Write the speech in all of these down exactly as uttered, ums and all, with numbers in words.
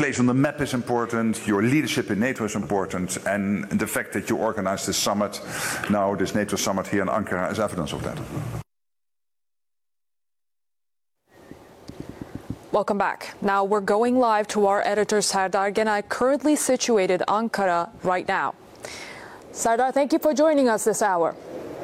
place on the map is important, your leadership in NATO is important, and the fact that you organize this summit, now this NATO summit here in Ankara, is evidence of that. Welcome back. Now we're going live to our editor Serdar Genay, currently situated in Ankara right now. Serdar, thank you for joining us this hour.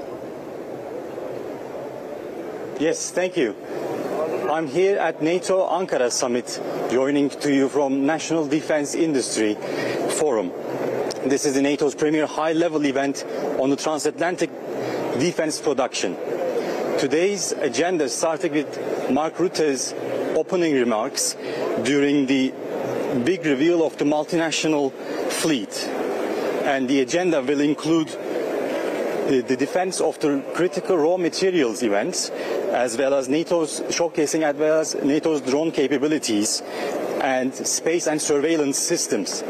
Yes, thank you. I'm here at NATO Ankara Summit, joining to you from National Defense Industry Forum. This is the NATO's premier high-level event on the transatlantic defense production. Today's agenda started with Mark Rutte's opening remarks during the big reveal of the multinational fleet. And the agenda will include the, the defense of the critical raw materials events, as well as NATO's showcasing, as well as NATO's drone capabilities and space and surveillance systems.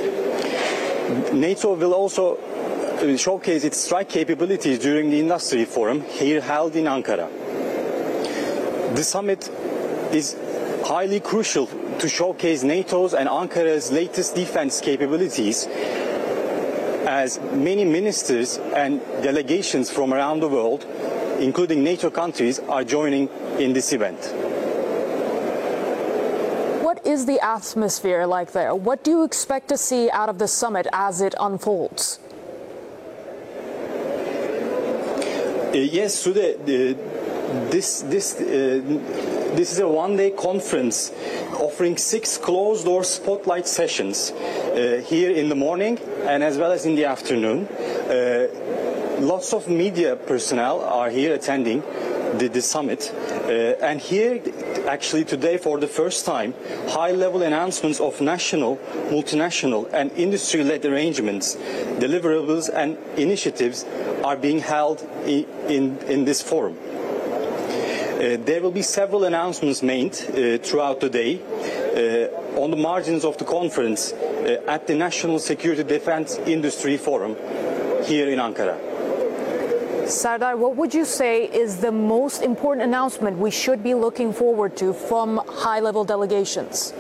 NATO will also showcase its strike capabilities during the industry forum here held in Ankara. The summit is highly crucial to showcase NATO's and Ankara's latest defense capabilities, as many ministers and delegations from around the world, including NATO countries, are joining in this event. What is the atmosphere like there? What do you expect to see out of the summit as it unfolds? Uh, yes, Sude, uh, this this uh, this is a one-day conference offering six closed-door spotlight sessions uh, here in the morning and as well as in the afternoon. Uh, lots of media personnel are here attending the, the summit, uh, and here actually today for the first time high-level announcements of national, multinational and industry-led arrangements, deliverables and initiatives are being held in, in, in this forum. Uh, there will be several announcements made uh, throughout the day uh, on the margins of the conference uh, at the National Security Defense Industry Forum here in Ankara. Serdar, what would you say is the most important announcement we should be looking forward to from high-level delegations?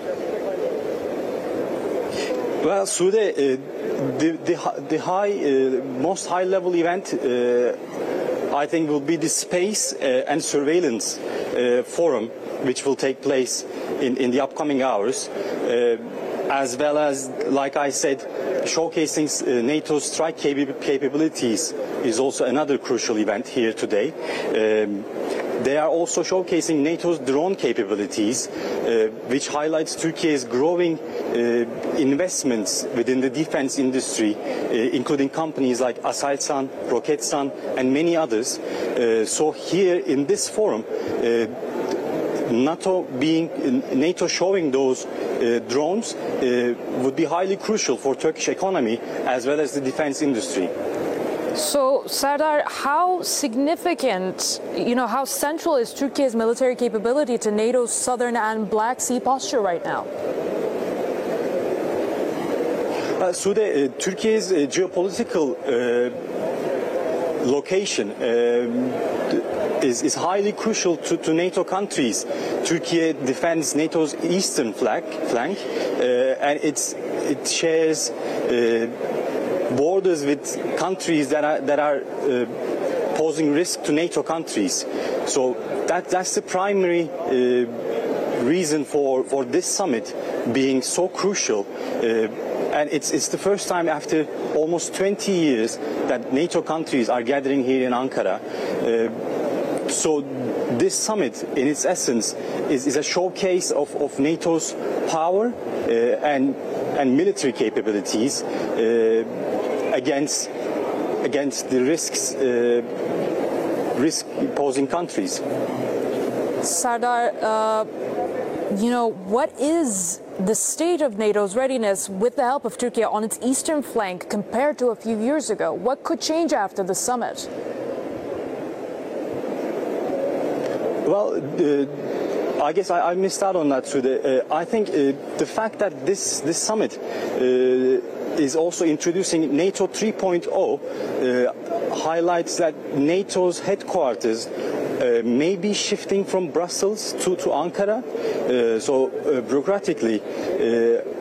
Well, Sude, uh, the, the, the high, uh, most high-level event uh, I think will be the Space uh, and Surveillance uh, Forum, which will take place in, in the upcoming hours, uh, as well as, like I said, showcasing uh, NATO's strike cap capabilities is also another crucial event here today. Um, They are also showcasing NATO's drone capabilities, uh, which highlights Turkey's growing uh, investments within the defense industry, uh, including companies like Aselsan, Roketsan, and many others. Uh, so here in this forum, uh, NATO being NATO showing those uh, drones uh, would be highly crucial for Turkish economy as well as the defense industry. So, Serdar, how significant, you know, how central is Turkey's military capability to NATO's Southern and Black Sea posture right now? Uh, Sude, uh, Turkey's uh, geopolitical uh, location uh, is, is highly crucial to, to NATO countries. Turkey defends NATO's eastern flank, flank uh, and it's, it shares uh, borders with countries that are that are uh, posing risk to NATO countries. So that that's the primary uh, reason for for this summit being so crucial. Uh, and it's it's the first time after almost twenty years that NATO countries are gathering here in Ankara. Uh, so this summit, in its essence, is, is a showcase of, of NATO's power uh, and and military capabilities. Uh, against against the risks uh, risk posing countries. Serdar, uh, you know, what is the state of NATO's readiness with the help of Turkey on its eastern flank compared to a few years ago? What could change after the summit? Well, uh, I guess I, I missed out on that too. The, uh, I think uh, the fact that this this summit uh, is also introducing NATO three point oh uh, highlights that NATO's headquarters uh, may be shifting from Brussels to, to Ankara. Uh, so uh, bureaucratically, uh,